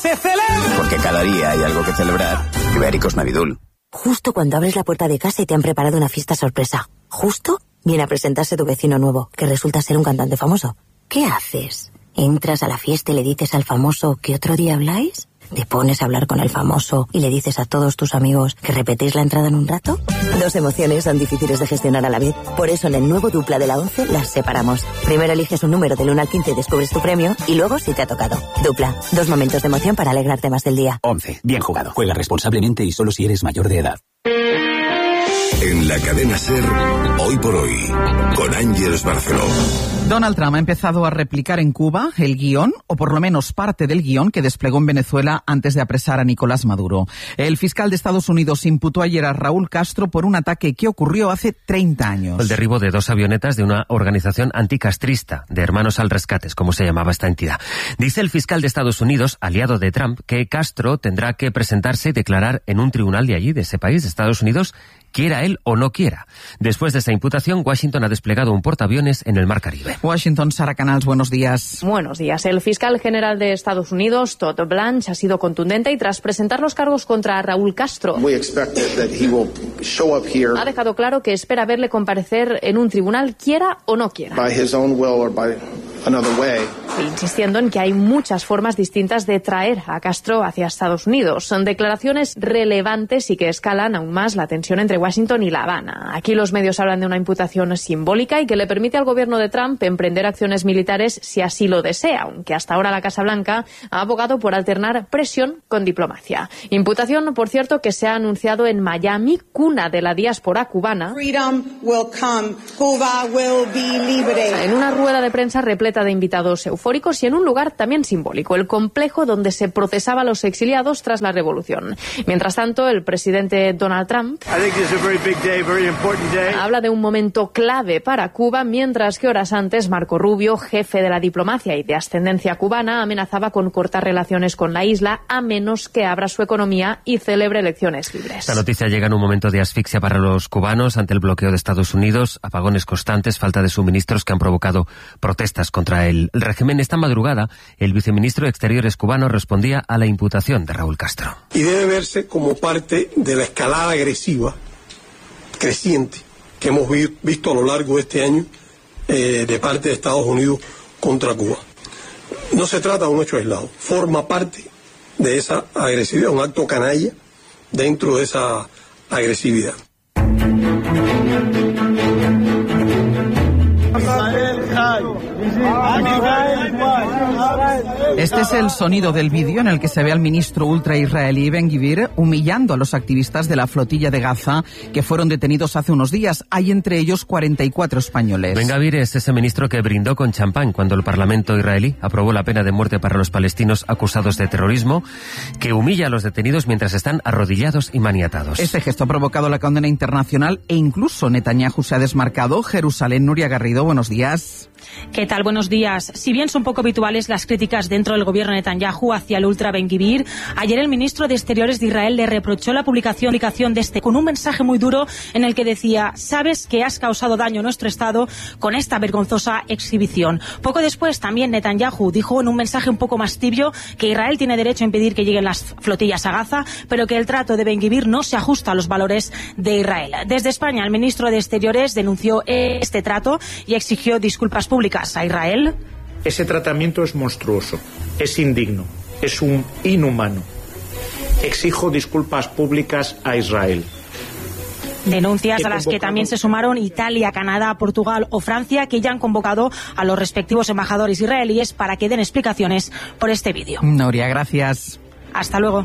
se celebra. Porque cada día hay algo que celebrar. Ibéricos Navidul. Justo cuando abres la puerta de casa y te han preparado una fiesta sorpresa. Justo viene a presentarse tu vecino nuevo, que resulta ser un cantante famoso. ¿Qué haces? ¿Entras a la fiesta y le dices al famoso que otro día habláis? ¿Te pones a hablar con el famoso y le dices a todos tus amigos que repetéis la entrada en un rato? Dos emociones son difíciles de gestionar a la vez. Por eso en el nuevo Dupla de la 11 las separamos. Primero eliges un número del 1 al 15 y descubres tu premio, y luego si te ha tocado. Dupla, 2 momentos de emoción para alegrarte más del día. 11. Bien jugado. Juega responsablemente y solo si eres mayor de edad. En la cadena SER, Hoy por Hoy, con Ángeles Barceló. Donald Trump ha empezado a replicar en Cuba el guión, o por lo menos parte del guión, que desplegó en Venezuela antes de apresar a Nicolás Maduro. El fiscal de Estados Unidos imputó ayer a Raúl Castro por un ataque que ocurrió hace 30 años. El derribo de 2 avionetas de una organización anticastrista, de Hermanos al Rescate, como se llamaba esta entidad. Dice el fiscal de Estados Unidos, aliado de Trump, que Castro tendrá que presentarse y declarar en un tribunal de allí, de ese país, de Estados Unidos, quiera él o no quiera. Después de esa imputación, Washington ha desplegado un portaaviones en el Mar Caribe. Washington, Sara Canals, buenos días. Buenos días. El fiscal general de Estados Unidos, Todd Blanche, ha sido contundente y tras presentar los cargos contra Raúl Castro, ha dejado claro que espera verle comparecer en un tribunal, quiera o no quiera. Insistiendo en que hay muchas formas distintas de traer a Castro hacia Estados Unidos. Son declaraciones relevantes y que escalan aún más la tensión entre Washington y La Habana. Aquí los medios hablan de una imputación simbólica y que le permite al gobierno de Trump emprender acciones militares si así lo desea, aunque hasta ahora la Casa Blanca ha abogado por alternar presión con diplomacia. Imputación, por cierto, que se ha anunciado en Miami, cuna de la diáspora cubana, en una rueda de prensa repleta de invitados eufóricos y en un lugar también simbólico, el complejo donde se procesaba a los exiliados tras la revolución. Mientras tanto, el presidente Donald Trump habla de un momento clave para Cuba, mientras que horas antes Marco Rubio, jefe de la diplomacia y de ascendencia cubana, amenazaba con cortar relaciones con la isla a menos que abra su economía y celebre elecciones libres. Esta noticia llega en un momento de asfixia para los cubanos ante el bloqueo de Estados Unidos, apagones constantes, falta de suministros que han provocado protestas contra el régimen. Esta madrugada, el viceministro de Exteriores cubano respondía a la imputación de Raúl Castro. Y debe verse como parte de la escalada agresiva creciente que hemos visto a lo largo de este año de parte de Estados Unidos contra Cuba. No se trata de un hecho aislado, forma parte de esa agresividad, un acto canalla dentro de esa agresividad. Este es el sonido del vídeo en el que se ve al ministro ultra-israelí Ben Gvir humillando a los activistas de la flotilla de Gaza que fueron detenidos hace unos días. Hay entre ellos 44 españoles. Ben Gvir es ese ministro que brindó con champán cuando el Parlamento israelí aprobó la pena de muerte para los palestinos acusados de terrorismo, que humilla a los detenidos mientras están arrodillados y maniatados. Este gesto ha provocado la condena internacional e incluso Netanyahu se ha desmarcado. Jerusalén, Nuria Garrido, buenos días. ¿Qué tal? Buenos días. Si bien son poco habituales las críticas dentro del gobierno de Netanyahu hacia el ultra Ben Gvir, ayer el ministro de Exteriores de Israel le reprochó la publicación de este con un mensaje muy duro en el que decía: sabes que has causado daño a nuestro Estado con esta vergonzosa exhibición. Poco después también Netanyahu dijo en un mensaje un poco más tibio que Israel tiene derecho a impedir que lleguen las flotillas a Gaza, pero que el trato de Ben Gvir no se ajusta a los valores de Israel. Desde España, el ministro de Exteriores denunció este trato y exigió disculpas públicas a Israel. Ese tratamiento es monstruoso, es indigno, es inhumano. Exijo disculpas públicas a Israel. Denuncias a las que también se sumaron Italia, Canadá, Portugal o Francia, que ya han convocado a los respectivos embajadores israelíes para que den explicaciones por este vídeo. Noria, gracias. Hasta luego.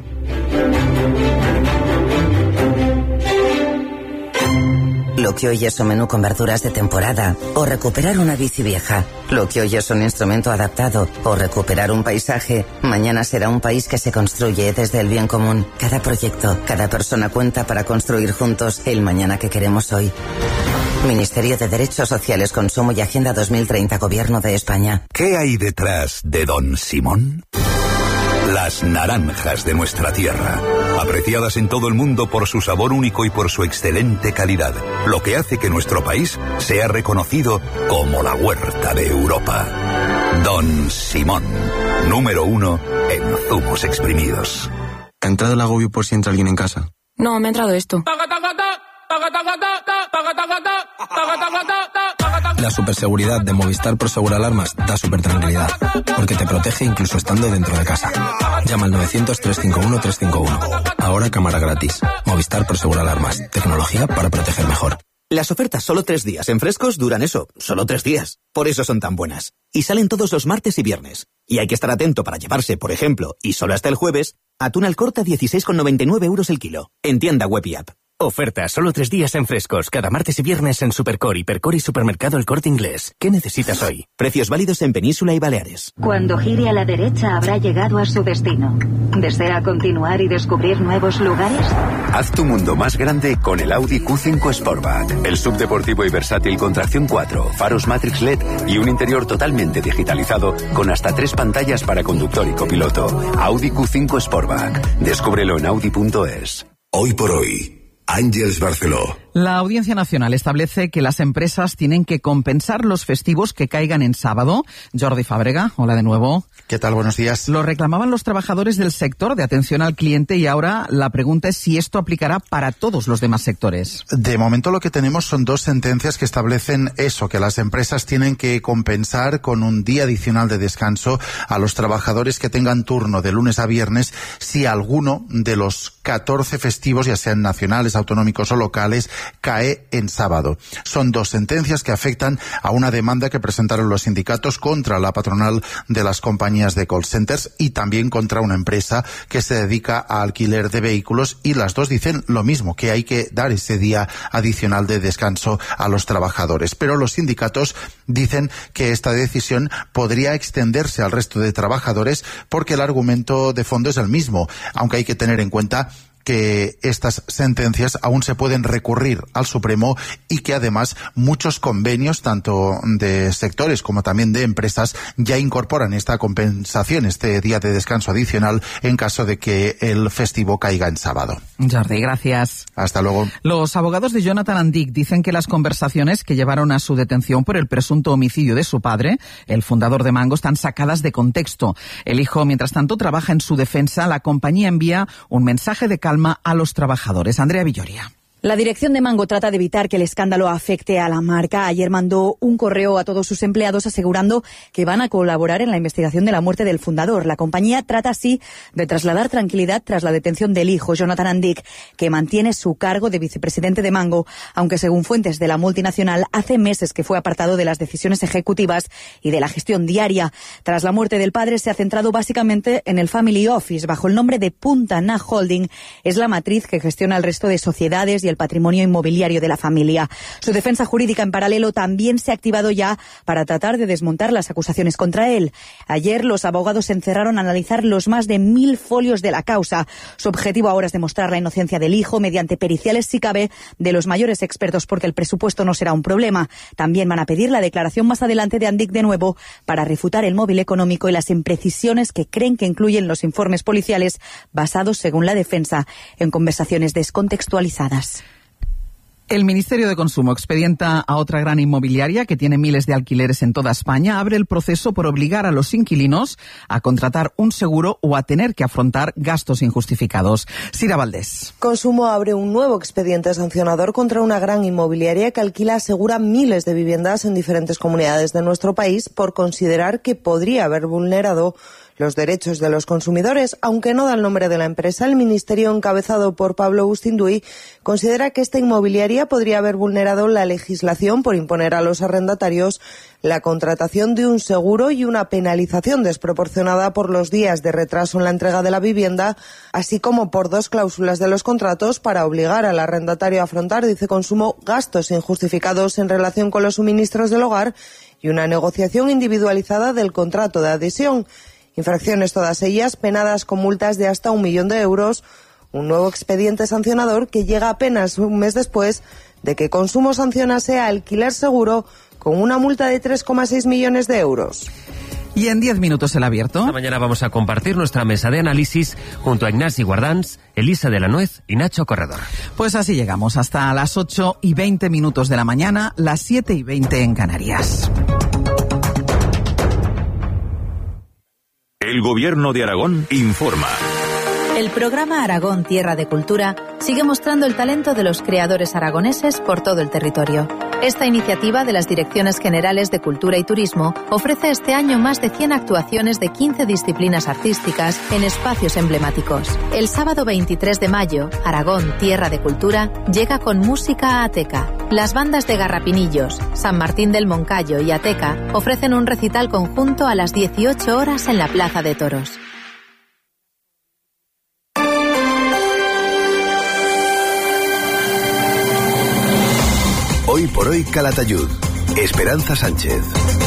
Lo que hoy es un menú con verduras de temporada, o recuperar una bici vieja. Lo que hoy es un instrumento adaptado, o recuperar un paisaje, mañana será un país que se construye desde el bien común. Cada proyecto, cada persona cuenta para construir juntos el mañana que queremos hoy. Ministerio de Derechos Sociales, Consumo y Agenda 2030, Gobierno de España. ¿Qué hay detrás de Don Simón? Las naranjas de nuestra tierra, apreciadas en todo el mundo por su sabor único y por su excelente calidad, lo que hace que nuestro país sea reconocido como la huerta de Europa. Don Simón, número 1 en zumos exprimidos. ¿Ha entrado el agobio por si entra alguien en casa? No, me ha entrado esto. La superseguridad de Movistar Prosegur Alarmas da supertranquilidad, porque te protege incluso estando dentro de casa. Llama al 900-351-351. Ahora cámara gratis. Movistar Prosegur Alarmas. Tecnología para proteger mejor. Las ofertas solo 3 días en Frescos duran eso, solo 3 días. Por eso son tan buenas. Y salen todos los martes y viernes. Y hay que estar atento para llevarse, por ejemplo, y solo hasta el jueves, atún al corte a 16,99 € el kilo. En tienda web y app. Oferta solo 3 días en Frescos, cada martes y viernes en Supercore, Hipercore y Supermercado El Corte Inglés. ¿Qué necesitas hoy? Precios válidos en Península y Baleares. Cuando gire a la derecha habrá llegado a su destino. ¿Desea continuar y descubrir nuevos lugares? Haz tu mundo más grande con el Audi Q5 Sportback. El subdeportivo y versátil con tracción 4, faros Matrix LED y un interior totalmente digitalizado con hasta 3 pantallas para conductor y copiloto. Audi Q5 Sportback. Descúbrelo en audi.es. Hoy por hoy, Àngels Barceló. La Audiencia Nacional establece que las empresas tienen que compensar los festivos que caigan en sábado. Jordi Fàbrega, hola de nuevo. ¿Qué tal? Buenos días. Lo reclamaban los trabajadores del sector de atención al cliente y ahora la pregunta es si esto aplicará para todos los demás sectores. De momento lo que tenemos son 2 sentencias que establecen eso, que las empresas tienen que compensar con un día adicional de descanso a los trabajadores que tengan turno de lunes a viernes si alguno de los 14 festivos, ya sean nacionales, autonómicos o locales, cae en sábado. Son 2 sentencias que afectan a una demanda que presentaron los sindicatos contra la patronal de las compañías de call centers y también contra una empresa que se dedica a alquiler de vehículos, y las 2 dicen lo mismo, que hay que dar ese día adicional de descanso a los trabajadores. Pero los sindicatos dicen que esta decisión podría extenderse al resto de trabajadores porque el argumento de fondo es el mismo, aunque hay que tener en cuenta que estas sentencias aún se pueden recurrir al Supremo y que además muchos convenios, tanto de sectores como también de empresas, ya incorporan esta compensación, este día de descanso adicional en caso de que el festivo caiga en sábado. Jordi, gracias. Hasta luego. Los abogados de Jonathan Andic dicen que las conversaciones que llevaron a su detención por el presunto homicidio de su padre, el fundador de Mango, están sacadas de contexto. El hijo, mientras tanto, trabaja en su defensa. La compañía envía un mensaje de calma a los trabajadores. Andrea Villoria. La dirección de Mango trata de evitar que el escándalo afecte a la marca. Ayer mandó un correo a todos sus empleados asegurando que van a colaborar en la investigación de la muerte del fundador. La compañía trata así de trasladar tranquilidad tras la detención del hijo, Jonathan Andic, que mantiene su cargo de vicepresidente de Mango, aunque según fuentes de la multinacional hace meses que fue apartado de las decisiones ejecutivas y de la gestión diaria. Tras la muerte del padre se ha centrado básicamente en el Family Office bajo el nombre de Punta Na Holding. Es la matriz que gestiona el resto de sociedades y el patrimonio inmobiliario de la familia. Su defensa jurídica en paralelo también se ha activado ya para tratar de desmontar las acusaciones contra él. Ayer los abogados se encerraron a analizar los más de 1000 folios de la causa. Su objetivo ahora es demostrar la inocencia del hijo mediante periciales, si cabe, de los mayores expertos, porque el presupuesto no será un problema. También van a pedir la declaración más adelante de Andic de nuevo para refutar el móvil económico y las imprecisiones que creen que incluyen los informes policiales basados, según la defensa, en conversaciones descontextualizadas. El Ministerio de Consumo expedienta a otra gran inmobiliaria que tiene miles de alquileres en toda España. Abre el proceso por obligar a los inquilinos a contratar un seguro o a tener que afrontar gastos injustificados. Sira Valdés. Consumo abre un nuevo expediente sancionador contra una gran inmobiliaria que alquila, asegura, miles de viviendas en diferentes comunidades de nuestro país por considerar que podría haber vulnerado los derechos de los consumidores. Aunque no da el nombre de la empresa, el Ministerio, encabezado por Pablo Bustinduy, considera que esta inmobiliaria podría haber vulnerado la legislación por imponer a los arrendatarios la contratación de un seguro y una penalización desproporcionada por los días de retraso en la entrega de la vivienda, así como por 2 cláusulas de los contratos para obligar al arrendatario a afrontar, dice Consumo, gastos injustificados en relación con los suministros del hogar y una negociación individualizada del contrato de adhesión. Infracciones todas ellas penadas con multas de hasta 1 millón de euros. Un nuevo expediente sancionador que llega apenas un mes después de que Consumo sancionase a Alquiler Seguro con una multa de 3,6 millones de euros. Y en 10 minutos el abierto. Esta mañana vamos a compartir nuestra mesa de análisis junto a Ignasi Guardans, Elisa de la Nuez y Nacho Corredor. Pues así llegamos hasta las 8:20 de la mañana, las 7:20 en Canarias. El Gobierno de Aragón informa. El programa Aragón Tierra de Cultura sigue mostrando el talento de los creadores aragoneses por todo el territorio. Esta iniciativa de las Direcciones Generales de Cultura y Turismo ofrece este año más de 100 actuaciones de 15 disciplinas artísticas en espacios emblemáticos. El sábado 23 de mayo, Aragón Tierra de Cultura llega con música a Ateca. Las bandas de Garrapinillos, San Martín del Moncayo y Ateca ofrecen un recital conjunto a las 18 horas en la Plaza de Toros. Hoy por hoy Calatayud. Esperanza Sánchez.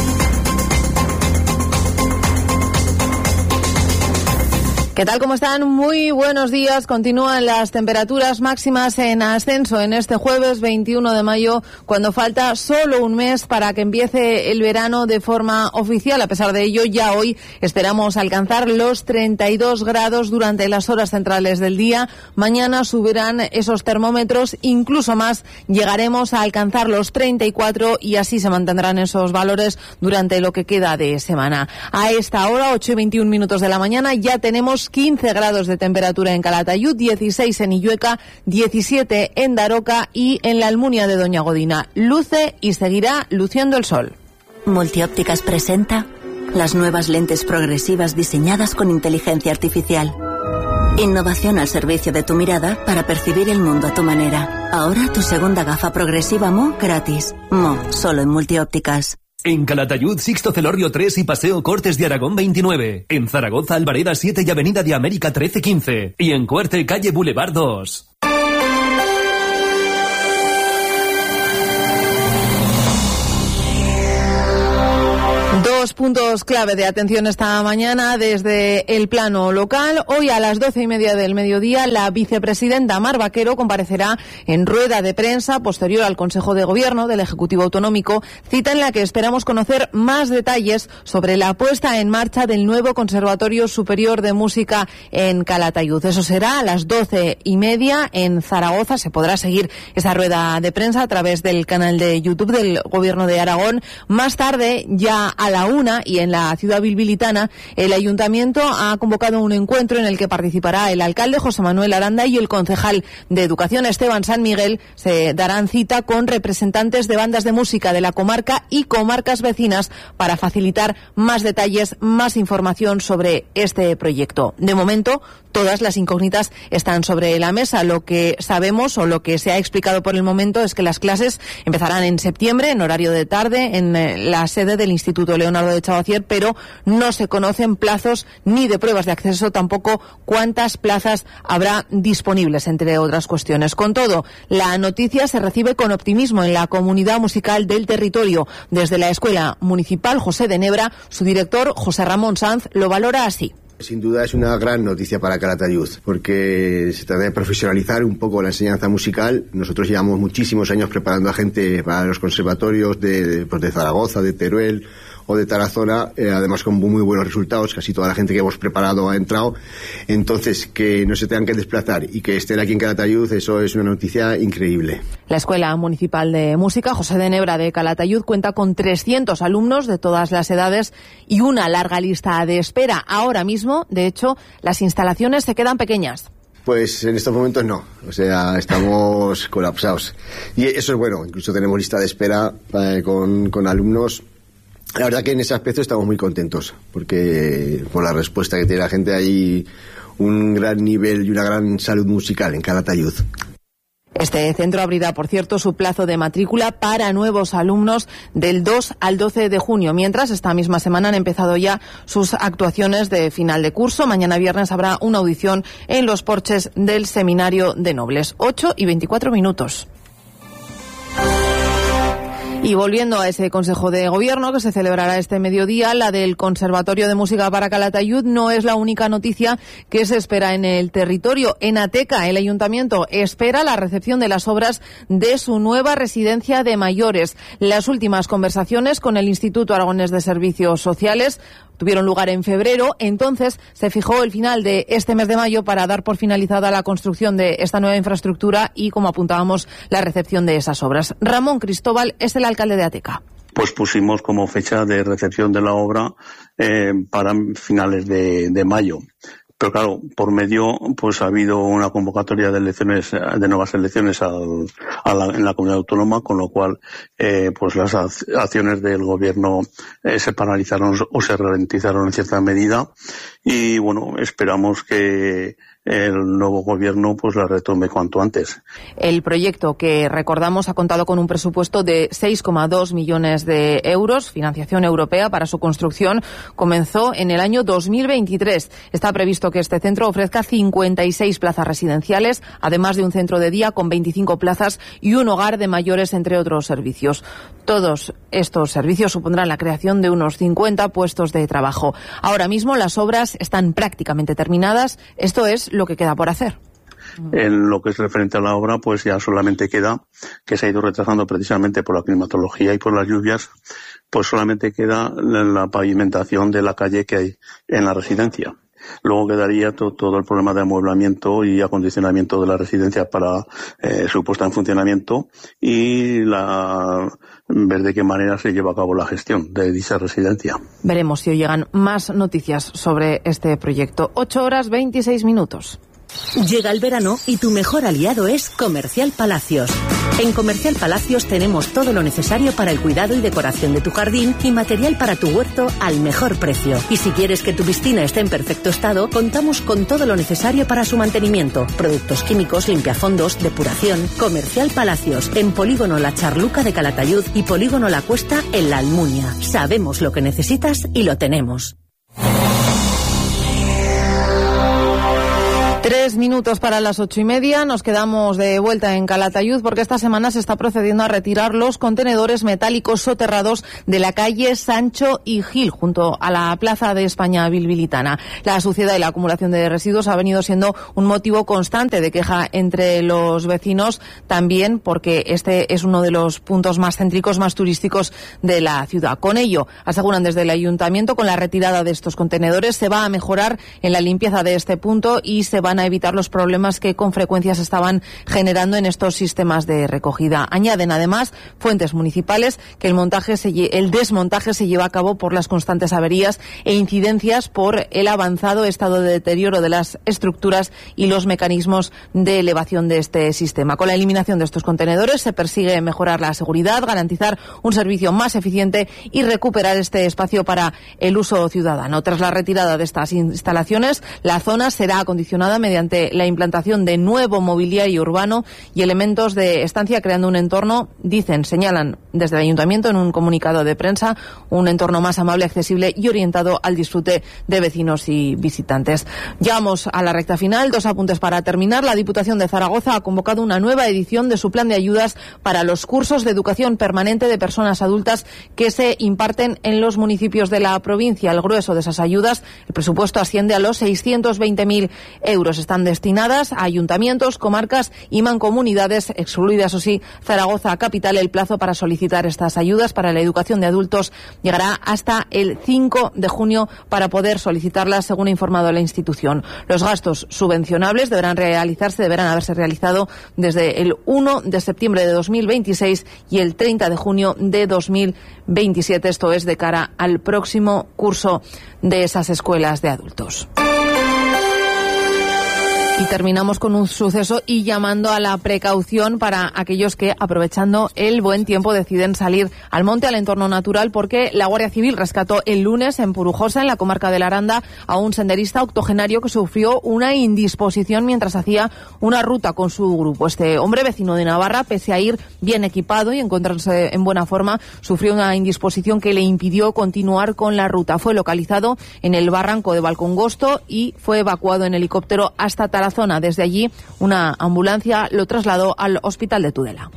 ¿Qué tal? ¿Cómo están? Muy buenos días. Continúan las temperaturas máximas en ascenso en este jueves 21 de mayo, cuando falta solo un mes para que empiece el verano de forma oficial. A pesar de ello, ya hoy esperamos alcanzar los 32 grados durante las horas centrales del día. Mañana subirán esos termómetros, incluso más. Llegaremos a alcanzar los 34 y así se mantendrán esos valores durante lo que queda de semana. A esta hora, 8:21 de la mañana, ya tenemos 15 grados de temperatura en Calatayud, 16 en Illueca, 17 en Daroca y en la Almunia de Doña Godina. Luce y seguirá luciendo el sol. Multiópticas presenta las nuevas lentes progresivas diseñadas con inteligencia artificial. Innovación al servicio de tu mirada para percibir el mundo a tu manera. Ahora tu segunda gafa progresiva Mo gratis. Mo, solo en Multiópticas. En Calatayud, Sixto Celorrio 3 y Paseo Cortes de Aragón 29. En Zaragoza, Albareda 7 y Avenida de América 13-15. Y en Cuerte, calle Boulevard 2. Dos puntos clave de atención esta mañana desde el plano local. Hoy a las 12:30 del mediodía, la vicepresidenta Mar Vaquero comparecerá en rueda de prensa posterior al Consejo de Gobierno del Ejecutivo Autonómico, cita en la que esperamos conocer más detalles sobre la puesta en marcha del nuevo Conservatorio Superior de Música en Calatayud. Eso será a las 12:30 en Zaragoza. Se podrá seguir esa rueda de prensa a través del canal de YouTube del Gobierno de Aragón. Más tarde, ya a la 1 y en la ciudad bilbilitana, el Ayuntamiento ha convocado un encuentro en el que participará el alcalde José Manuel Aranda y el concejal de Educación Esteban San Miguel. Se darán cita con representantes de bandas de música de la comarca y comarcas vecinas para facilitar más detalles, más información sobre este proyecto. De momento, todas las incógnitas están sobre la mesa. Lo que sabemos o lo que se ha explicado por el momento es que las clases empezarán en septiembre, en horario de tarde, en la sede del Instituto Leonardo de Chavacier, pero no se conocen plazos ni de pruebas de acceso, tampoco cuántas plazas habrá disponibles, entre otras cuestiones. Con todo, la noticia se recibe con optimismo en la comunidad musical del territorio. Desde la Escuela Municipal José de Nebra, su director, José Ramón Sanz, lo valora así. Sin duda es una gran noticia para Calatayud, porque se trata de profesionalizar un poco la enseñanza musical. Nosotros llevamos muchísimos años preparando a gente para los conservatorios de Zaragoza, de Teruel o de Tarazona, además con muy buenos resultados. Casi toda la gente que hemos preparado ha entrado. Entonces, que no se tengan que desplazar y que estén aquí en Calatayud, eso es una noticia increíble. La Escuela Municipal de Música José de Nebra de Calatayud cuenta con 300 alumnos de todas las edades y una larga lista de espera. Ahora mismo, de hecho, las instalaciones se quedan pequeñas. Pues en estos momentos no, o sea, estamos colapsados. Y eso es bueno, incluso tenemos lista de espera con alumnos. La verdad que en ese aspecto estamos muy contentos, porque por la respuesta que tiene la gente hay un gran nivel y una gran salud musical en Calatayud. Este centro abrirá, por cierto, su plazo de matrícula para nuevos alumnos del 2 al 12 de junio, mientras esta misma semana han empezado ya sus actuaciones de final de curso. Mañana viernes habrá una audición en los porches del Seminario de Nobles. 8:24. Y volviendo a ese Consejo de Gobierno que se celebrará este mediodía, la del Conservatorio de Música para Calatayud no es la única noticia que se espera en el territorio. En Ateca, el Ayuntamiento espera la recepción de las obras de su nueva residencia de mayores. Las últimas conversaciones con el Instituto Aragonés de Servicios Sociales tuvieron lugar en febrero. Entonces se fijó el final de este mes de mayo para dar por finalizada la construcción de esta nueva infraestructura y, como apuntábamos, la recepción de esas obras. Ramón Cristóbal es el alcalde de Ateca. pues pusimos como fecha de recepción de la obra para finales de mayo. Pero claro, por medio, pues ha habido una convocatoria de elecciones, de nuevas elecciones en la comunidad autónoma, con lo cual, pues las acciones del gobierno se paralizaron o se ralentizaron en cierta medida. Y bueno, esperamos que el nuevo gobierno pues la retome cuanto antes. El proyecto, que recordamos, ha contado con un presupuesto de 6,2 millones de euros, financiación europea para su construcción, comenzó en el año 2023. Está previsto que este centro ofrezca 56 plazas residenciales, además de un centro de día con 25 plazas y un hogar de mayores, entre otros servicios. Todos estos servicios supondrán la creación de unos 50 puestos de trabajo. Ahora mismo las obras están prácticamente terminadas. Esto es lo que queda por hacer. En lo que es referente a la obra, pues ya solamente queda, que se ha ido retrasando precisamente por la climatología y por las lluvias, pues solamente queda la pavimentación de la calle que hay en la residencia. Luego quedaría todo el problema de amueblamiento y acondicionamiento de la residencia para su puesta en funcionamiento y ver de qué manera se lleva a cabo la gestión de dicha residencia. Veremos si hoy llegan más noticias sobre este proyecto. 8:26. Llega el verano y tu mejor aliado es Comercial Palacios. En Comercial Palacios tenemos todo lo necesario para el cuidado y decoración de tu jardín y material para tu huerto al mejor precio. Y si quieres que tu piscina esté en perfecto estado, contamos con todo lo necesario para su mantenimiento. Productos químicos, limpiafondos, depuración. Comercial Palacios, en Polígono La Charluca de Calatayud y Polígono La Cuesta en La Almunia. Sabemos lo que necesitas y lo tenemos. 3 minutos para las 8:30. Nos quedamos de vuelta en Calatayud porque esta semana se está procediendo a retirar los contenedores metálicos soterrados de la calle Sancho y Gil, junto a la Plaza de España bilbilitana. La suciedad y la acumulación de residuos ha venido siendo un motivo constante de queja entre los vecinos, también porque este es uno de los puntos más céntricos, más turísticos de la ciudad. Con ello, aseguran desde el ayuntamiento, con la retirada de estos contenedores se va a mejorar en la limpieza de este punto y se van a evitar los problemas que con frecuencia se estaban generando en estos sistemas de recogida. Añaden además fuentes municipales que el desmontaje se lleva a cabo por las constantes averías e incidencias por el avanzado estado de deterioro de las estructuras y los mecanismos de elevación de este sistema. Con la eliminación de estos contenedores se persigue mejorar la seguridad, garantizar un servicio más eficiente y recuperar este espacio para el uso ciudadano. Tras la retirada de estas instalaciones, la zona será acondicionada mediante la implantación de nuevo mobiliario urbano y elementos de estancia, creando un entorno, señalan desde el ayuntamiento en un comunicado de prensa, un entorno más amable, accesible y orientado al disfrute de vecinos y visitantes. Llegamos a la recta final. 2 apuntes para terminar. La Diputación de Zaragoza ha convocado una nueva edición de su plan de ayudas para los cursos de educación permanente de personas adultas que se imparten en los municipios de la provincia. El grueso de esas ayudas, el presupuesto asciende a los 620.000 euros. Están destinadas a ayuntamientos, comarcas y mancomunidades, excluidas, o sí, Zaragoza capital. El plazo para solicitar estas ayudas para la educación de adultos llegará hasta el 5 de junio para poder solicitarlas, según ha informado la institución. Los gastos subvencionables deberán haberse realizado desde el 1 de septiembre de 2026 y el 30 de junio de 2027. Esto es de cara al próximo curso de esas escuelas de adultos. Y terminamos con un suceso y llamando a la precaución para aquellos que, aprovechando el buen tiempo, deciden salir al monte, al entorno natural, porque la Guardia Civil rescató el lunes en Purujosa, en la comarca de la Aranda, a un senderista octogenario que sufrió una indisposición mientras hacía una ruta con su grupo. Este hombre, vecino de Navarra, pese a ir bien equipado y encontrarse en buena forma, sufrió una indisposición que le impidió continuar con la ruta. Fue localizado en el barranco de Valcongosto y fue evacuado en helicóptero hasta Tarazona. Desde allí, una ambulancia lo trasladó al hospital de Tudela.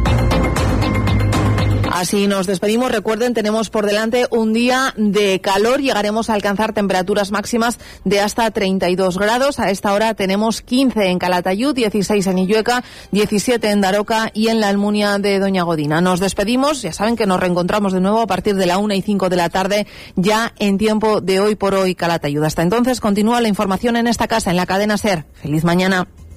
Así nos despedimos. Recuerden, tenemos por delante un día de calor. Llegaremos a alcanzar temperaturas máximas de hasta 32 grados. A esta hora tenemos 15 en Calatayud, 16 en Illueca, 17 en Daroca y en la Almunia de Doña Godina. Nos despedimos. Ya saben que nos reencontramos de nuevo a partir de la 1:05 de la tarde, ya en tiempo de Hoy por Hoy Calatayud. Hasta entonces, continúa la información en esta casa, en la cadena SER. ¡Feliz mañana!